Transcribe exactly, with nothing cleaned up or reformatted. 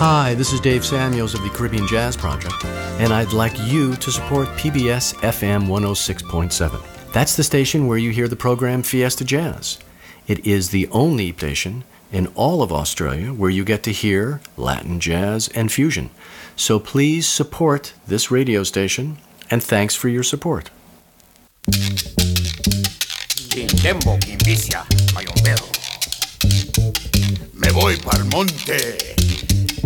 Hi, this is Dave Samuels of the Caribbean Jazz Project, and I'd like you to support P B S F M one oh six point seven. That's the station where you hear the program Fiesta Jazz. It is the only station in all of Australia where you get to hear Latin jazz and fusion. So please support this radio station, and thanks for your support. Me voy pa'l monte.